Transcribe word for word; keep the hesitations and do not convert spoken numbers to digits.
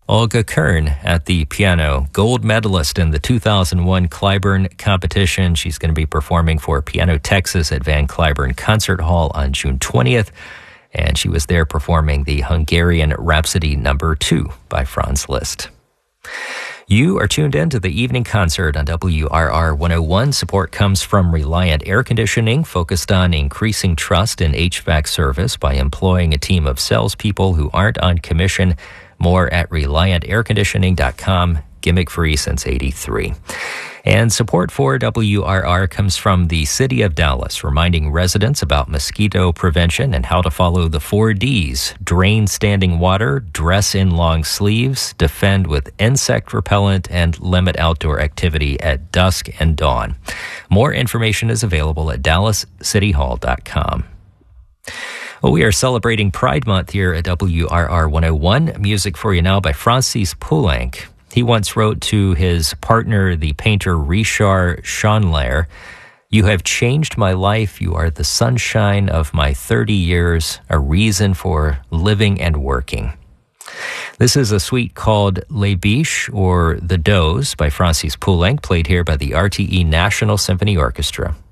Olga Kern at the piano, gold medalist in the two thousand one Clyburn competition. She's going to be performing for Piano Texas at Van Cliburn Concert Hall on June twentieth. And she was there performing the Hungarian Rhapsody number two by Franz Liszt. You are tuned in to the evening concert on W R R one oh one. Support comes from Reliant Air Conditioning, focused on increasing trust in H V A C service by employing a team of salespeople who aren't on commission. More at reliant air conditioning dot com, gimmick-free since eighty-three. And support for W R R comes from the City of Dallas, reminding residents about mosquito prevention and how to follow the four Ds: drain standing water, dress in long sleeves, defend with insect repellent, and limit outdoor activity at dusk and dawn. More information is available at dallas city hall dot com. Well, we are celebrating Pride Month here at W R R one oh one. Music for you now by Francis Poulenc. He once wrote to his partner, the painter Richard Schonler, "You have changed my life. You are the sunshine of my thirty years, a reason for living and working." This is a suite called Les Biches, or The Does, by Francis Poulenc, played here by the R T E National Symphony Orchestra.